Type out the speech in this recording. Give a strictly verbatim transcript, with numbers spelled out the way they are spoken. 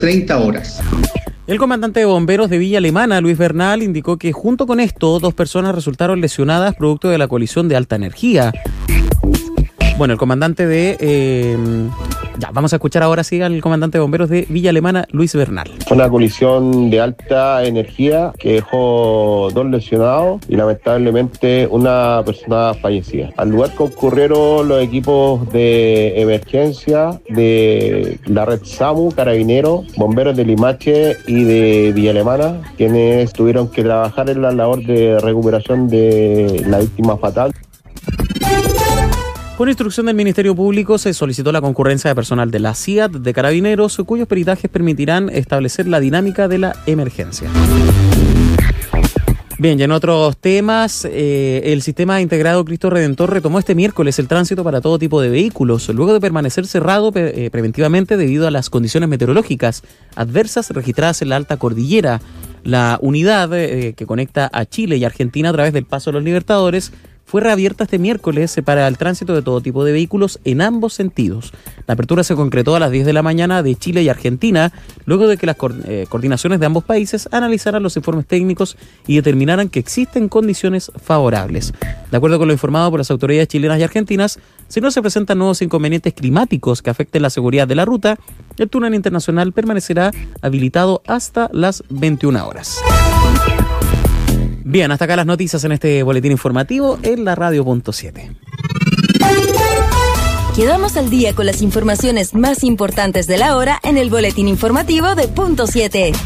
treinta horas. El comandante de bomberos de Villa Alemana, Luis Bernal, indicó que junto con esto, dos personas resultaron lesionadas producto de la colisión de alta energía. Bueno, el comandante de... Eh, ya, vamos a escuchar ahora sí al comandante de bomberos de Villa Alemana, Luis Bernal. Fue una colisión de alta energía que dejó dos lesionados y lamentablemente una persona fallecida. Al lugar concurrieron los equipos de emergencia de la red SAMU, Carabineros, bomberos de Limache y de Villa Alemana, quienes tuvieron que trabajar en la labor de recuperación de la víctima fatal. Por instrucción del Ministerio Público se solicitó la concurrencia de personal de la C I A T de Carabineros, cuyos peritajes permitirán establecer la dinámica de la emergencia. Bien, y en otros temas, eh, el Sistema Integrado Cristo Redentor retomó este miércoles el tránsito para todo tipo de vehículos, luego de permanecer cerrado pre- eh, preventivamente debido a las condiciones meteorológicas adversas registradas en la alta cordillera. La unidad eh, que conecta a Chile y Argentina a través del Paso de los Libertadores fue reabierta este miércoles para el tránsito de todo tipo de vehículos en ambos sentidos. La apertura se concretó a las diez de la mañana de Chile y Argentina, luego de que las co- eh, coordinaciones de ambos países analizaran los informes técnicos y determinaran que existen condiciones favorables. De acuerdo con lo informado por las autoridades chilenas y argentinas, si no se presentan nuevos inconvenientes climáticos que afecten la seguridad de la ruta, el túnel internacional permanecerá habilitado hasta las veintiuna horas. Bien, hasta acá las noticias en este boletín informativo en la radio punto siete. Quedamos al día con las informaciones más importantes de la hora en el boletín informativo de Punto siete.